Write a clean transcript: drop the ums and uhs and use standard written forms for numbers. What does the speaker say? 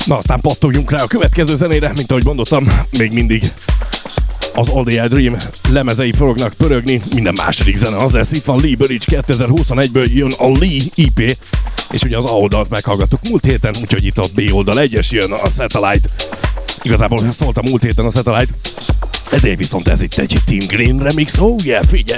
Na aztán pattogjunk rá a következő zenére, mint ahogy mondottam, még mindig az All The Dream lemezei fognak pörögni, minden második zene az lesz. Itt van Lee Burridge, 2021-ből jön a Lee EP, és ugye az A oldalt meghallgattuk múlt héten, úgyhogy itt a B oldal 1-es jön a Satellite. Igazából szólt a múlt héten a Satellite, ezért viszont ez itt egy Team Green remix, oh yeah, figyelj!